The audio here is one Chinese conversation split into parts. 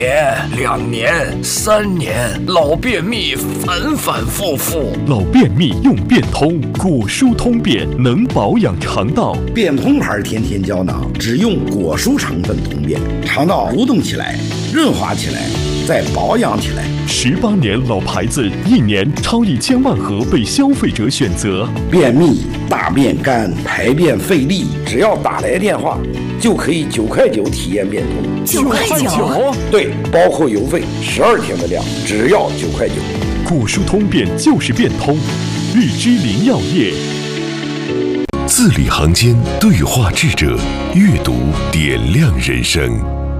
2年、3年，老便秘反反复复。 老便秘用便通，果蔬通便能保养肠道。 便通牌天天胶囊只用果蔬成分通便，肠道蠕动起来，润滑起来，再保养起来。 18年老牌子，1年超1000万盒被消费者选择。 便秘、大便干、排便费力，只要打来电话，就可以9块9体验便通。 9块9？ 对，包括邮费，12天的量，只要9块9。 果蔬通便就是便通，日之林药业。 字里行间对话智者，阅读点亮人生。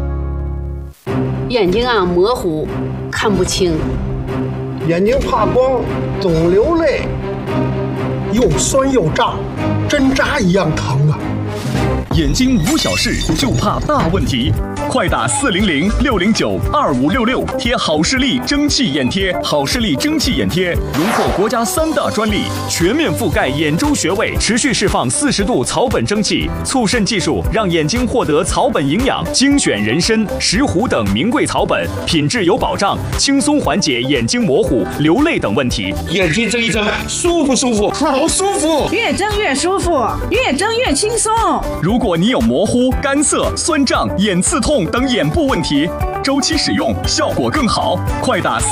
眼睛模糊，看不清。 眼睛怕光，总流泪，又酸又胀，针扎一样疼啊！ 眼睛无小事，就怕大问题。快打400-609-2566，贴好视力蒸汽眼贴。好视力蒸汽眼贴荣获国家3大专利，全面覆盖眼周穴位，持续释放40度草本蒸汽，促渗技术让眼睛获得草本营养，精选人参、石斛等名贵草本，品质有保障，轻松缓解眼睛模糊、流泪等问题。 眼睛睁一睁，舒服舒服，好舒服， 越睁越舒服，越睁越轻松。 如果你有模糊、干涩、酸胀、眼刺痛等眼部问题，周期使用效果更好。快打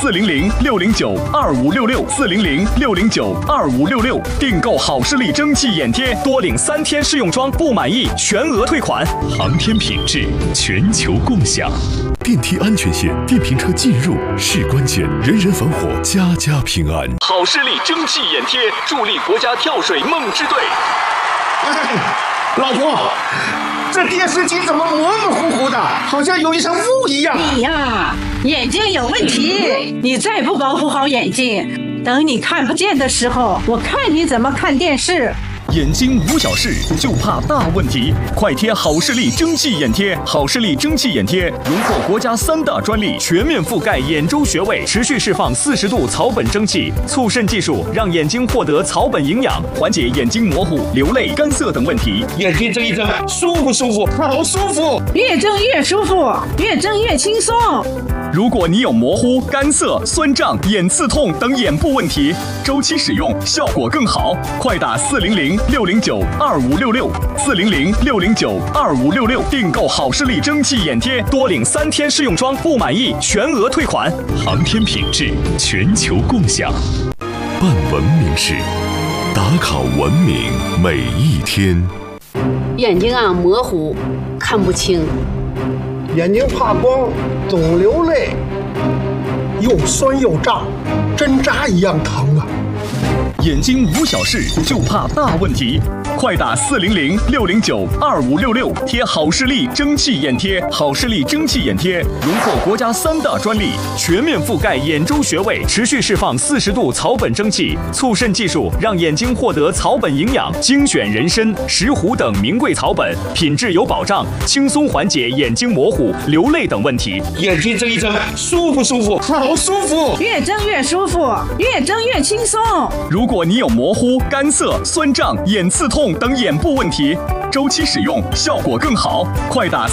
400-609-2566，400-609-2566，订购好视力蒸汽眼贴，多领3天试用装，不满意全额退款。 航天品质，全球共享。 电梯安全线，电瓶车进入是关键，人人防火，家家平安。 好视力蒸汽眼贴，助力国家跳水梦之队。 老婆，这电视机怎么模模糊糊的，好像有一层雾一样。 你呀，眼睛有问题，你再不保护好眼睛，等你看不见的时候，我看你怎么看电视。 眼睛无小事，就怕大问题。快贴好视力蒸汽眼贴。好视力蒸汽眼贴荣获国家3大专利，全面覆盖眼周穴位，持续释放40度草本蒸汽，促渗技术让眼睛获得草本营养，缓解眼睛模糊、流泪、干涩等问题。 眼睛睁一睁，舒服舒服，好舒服， 越睁越舒服，越睁越轻松。 如果你有模糊、干涩、酸胀、眼刺痛等眼部问题，周期使用效果更好。快打400-609-2566，400-609-2566，订购好视力蒸汽眼贴，多领3天试用装，不满意全额退款。 航天品质，全球共享。 办文明事，打卡文明每一天。 眼睛模糊，看不清。 眼睛怕光，总流泪，又酸又胀，针扎一样疼啊！ 眼睛无小事，就怕大问题。快打400-609-2566，贴好视力蒸汽眼贴。好视力蒸汽眼贴荣获国家3大专利，全面覆盖眼周穴位，持续释放40度草本蒸汽，促渗技术让眼睛获得草本营养，精选人参、石斛等名贵草本，品质有保障，轻松缓解眼睛模糊、流泪等问题。 眼睛睁一睁，舒服舒服，好舒服， 越睁越舒服，越睁越轻松。 如果你有模糊、干涩、酸胀、眼刺痛等眼部问题，周期使用效果更好。快打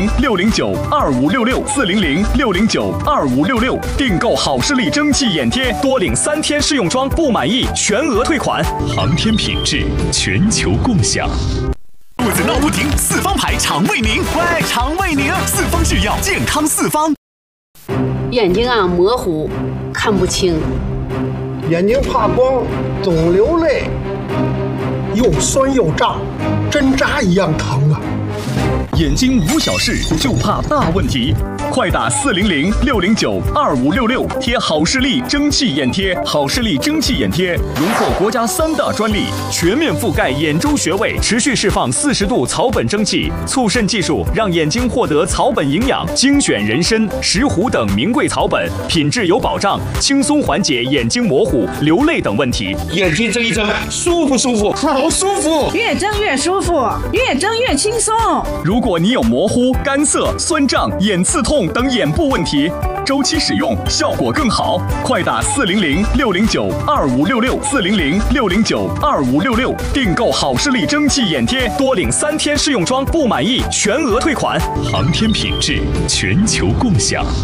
400-609-2566，400-609-2566，订购好视力蒸汽眼贴，多领3天试用装，不满意全额退款。 航天品质，全球共享。 肚子闹不停，四方牌肠胃宁，喂，肠胃宁，四方制药，健康四方。 眼睛模糊，看不清。 眼睛怕光，总流泪，又酸又胀，针扎一样疼啊！ 眼睛无小事，就怕大问题。快打400-609-2566，贴好视力蒸汽眼贴。好视力蒸汽眼贴荣获国家3大专利，全面覆盖眼周穴位，持续释放40度草本蒸汽，促渗技术让眼睛获得草本营养，精选人参、石斛等名贵草本，品质有保障，轻松缓解眼睛模糊、流泪等问题。 眼睛睁一睁，舒服舒服，好舒服， 越睁越舒服，越睁越轻松。 如果你有模糊、干涩、酸胀、眼刺痛等眼部问题，周期使用效果更好。快打400-609-2566，400-609-2566，订购好视力蒸汽眼贴，多领3天试用装，不满意全额退款。 航天品质，全球共享。